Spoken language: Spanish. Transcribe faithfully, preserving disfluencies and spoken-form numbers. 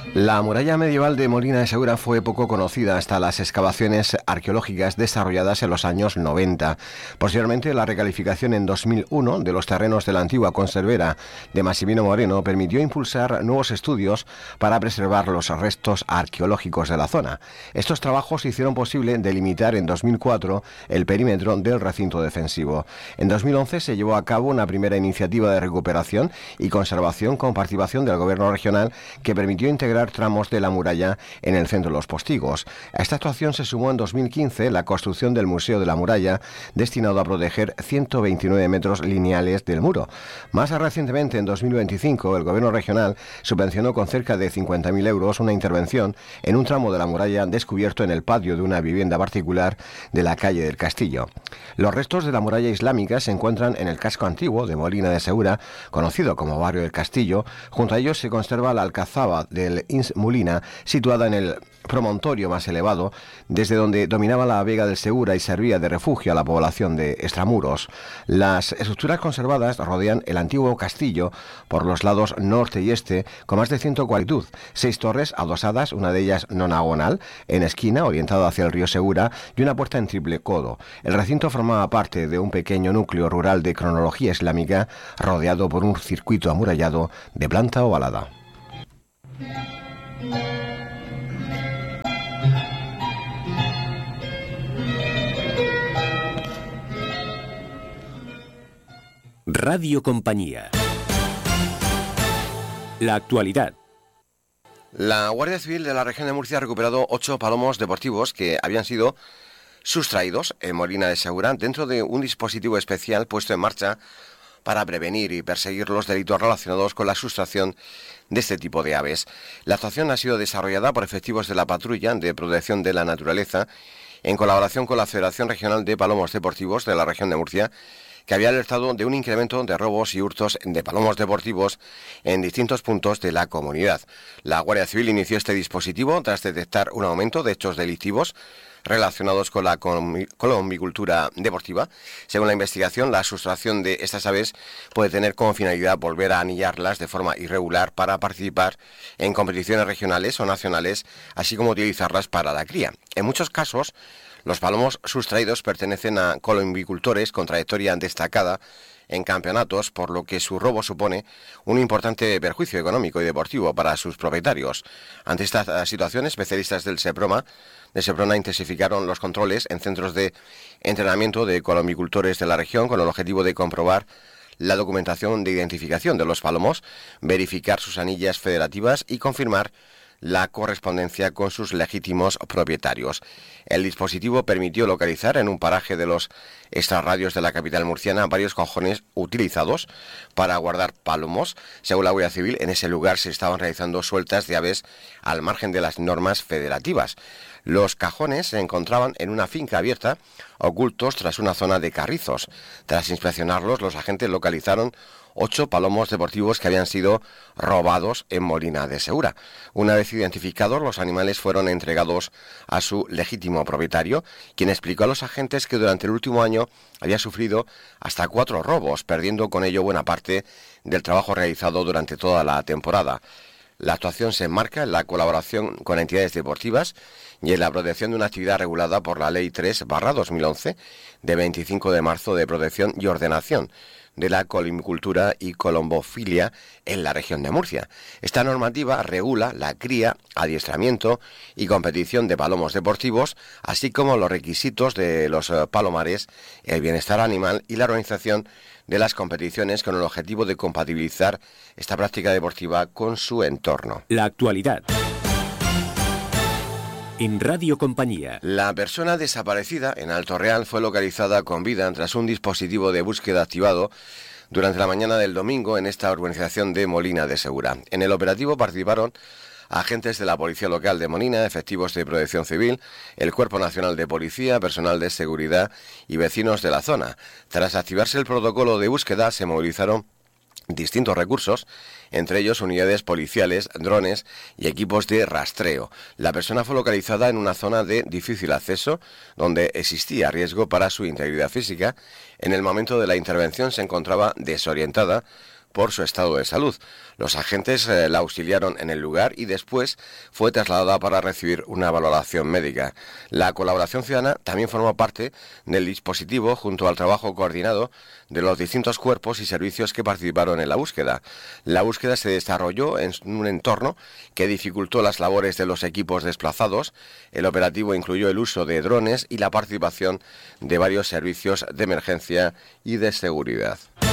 La muralla medieval de Molina de Segura fue poco conocida hasta las excavaciones arqueológicas desarrolladas en los años noventa. Posteriormente, la recalificación en dos mil uno de los terrenos de la antigua conservera de Massimino Moreno permitió impulsar nuevos estudios para preservar los restos arqueológicos de la zona. Estos trabajos hicieron posible delimitar en dos mil cuatro el perímetro del recinto defensivo. En dos mil once se llevó a cabo una primera iniciativa de recuperación y conservación con participación del gobierno regional que permitió integrar tramos de la muralla en el centro de los Postigos. A esta actuación se sumó en dos mil quince la construcción del Museo de la Muralla, destinado a proteger ciento veintinueve metros lineales del muro. Más recientemente, en dos mil veinticinco, el gobierno regional subvencionó con cerca de cincuenta mil euros una intervención en un tramo de la muralla descubierto en el patio de una vivienda particular de la calle del Castillo. Los restos de la muralla islámica se encuentran en el casco antiguo de Molina de Segura, conocido como barrio del Castillo. Junto a ellos se conserva la alcazaba del Ins Molina, situada en el promontorio más elevado, desde donde dominaba la Vega del Segura y servía de refugio a la población de Extramuros. Las estructuras conservadas rodean el antiguo castillo por los lados norte y este, con más de ciento cuarenta, seis torres adosadas, una de ellas nonagonal, en esquina, orientada hacia el río Segura, y una puerta en triple codo. El recinto formaba parte de un pequeño núcleo rural de cronología islámica, rodeado por un circuito amurallado de planta ovalada. Radio Compañía. La actualidad. La Guardia Civil de la región de Murcia ha recuperado ocho palomos deportivos que habían sido sustraídos en Molina de Segura dentro de un dispositivo especial puesto en marcha para prevenir y perseguir los delitos relacionados con la sustracción de este tipo de aves. La actuación ha sido desarrollada por efectivos de la Patrulla de Protección de la Naturaleza en colaboración con la Federación Regional de Palomos Deportivos de la región de Murcia, que había alertado de un incremento de robos y hurtos de palomos deportivos en distintos puntos de la comunidad. La Guardia Civil inició este dispositivo tras detectar un aumento de hechos delictivos relacionados con la colombicultura deportiva. Según la investigación, la sustracción de estas aves puede tener como finalidad volver a anillarlas de forma irregular para participar en competiciones regionales o nacionales, así como utilizarlas para la cría. En muchos casos, los palomos sustraídos pertenecen a colombicultores con trayectoria destacada en campeonatos, por lo que su robo supone un importante perjuicio económico y deportivo para sus propietarios. Ante esta situación, especialistas del SEPROMA, de SEPRONA intensificaron los controles en centros de entrenamiento de colombicultores de la región con el objetivo de comprobar la documentación de identificación de los palomos, verificar sus anillas federativas y confirmar la correspondencia con sus legítimos propietarios. El dispositivo permitió localizar en un paraje de los extrarradios de la capital murciana varios cajones utilizados para guardar palomos. Según la Guardia Civil, en ese lugar se estaban realizando sueltas de aves al margen de las normas federativas. Los cajones se encontraban en una finca abierta, ocultos tras una zona de carrizos. Tras inspeccionarlos, los agentes localizaron ocho palomos deportivos que habían sido robados en Molina de Segura. Una vez identificados, los animales fueron entregados a su legítimo propietario, quien explicó a los agentes que durante el último año había sufrido hasta cuatro robos, perdiendo con ello buena parte del trabajo realizado durante toda la temporada. La actuación se enmarca en la colaboración con entidades deportivas y en la protección de una actividad regulada por la Ley tres barra dos mil once de veinticinco de marzo de protección y ordenación de la colombicultura y colombofilia en la región de Murcia. Esta normativa regula la cría, adiestramiento y competición de palomos deportivos, así como los requisitos de los palomares, el bienestar animal y la organización de las competiciones con el objetivo de compatibilizar esta práctica deportiva con su entorno. La actualidad. En Radio Compañía. La persona desaparecida en Alto Real fue localizada con vida tras un dispositivo de búsqueda activado durante la mañana del domingo en esta urbanización de Molina de Segura. En el operativo participaron agentes de la Policía Local de Molina, efectivos de Protección Civil, el Cuerpo Nacional de Policía, personal de seguridad y vecinos de la zona. Tras activarse el protocolo de búsqueda, se movilizaron distintos recursos, entre ellos unidades policiales, drones y equipos de rastreo. La persona fue localizada en una zona de difícil acceso, donde existía riesgo para su integridad física. En el momento de la intervención se encontraba desorientada, por su estado de salud. Los agentes eh, la auxiliaron en el lugar y después fue trasladada para recibir una valoración médica. La colaboración ciudadana también formó parte del dispositivo junto al trabajo coordinado de los distintos cuerpos y servicios que participaron en la búsqueda. La búsqueda se desarrolló en un entorno que dificultó las labores de los equipos desplazados. El operativo incluyó el uso de drones y la participación de varios servicios de emergencia y de seguridad.